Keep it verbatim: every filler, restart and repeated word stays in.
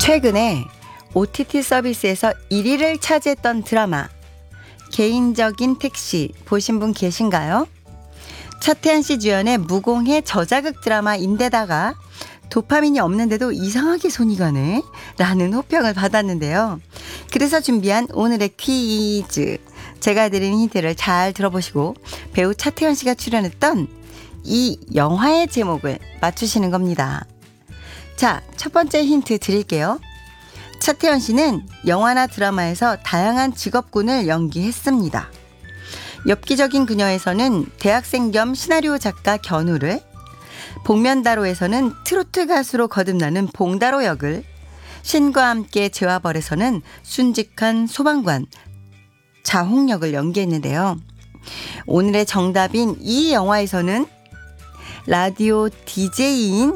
최근에 오티티 서비스에서 일 위를 차지했던 드라마 개인적인 택시 보신 분 계신가요? 차태현 씨 주연의 무공해 저자극 드라마인데다가 도파민이 없는데도 이상하게 손이 가네 라는 호평을 받았는데요. 그래서 준비한 오늘의 퀴즈, 제가 드린 힌트를 잘 들어보시고 배우 차태현 씨가 출연했던 이 영화의 제목을 맞추시는 겁니다. 자, 첫 번째 힌트 드릴게요. 차태현 씨는 영화나 드라마에서 다양한 직업군을 연기했습니다. 엽기적인 그녀에서는 대학생 겸 시나리오 작가 견우를, 복면다로에서는 트로트 가수로 거듭나는 봉다로 역을, 신과 함께 재화벌에서는 순직한 소방관 자홍 역을 연기했는데요. 오늘의 정답인 이 영화에서는 라디오 디제이인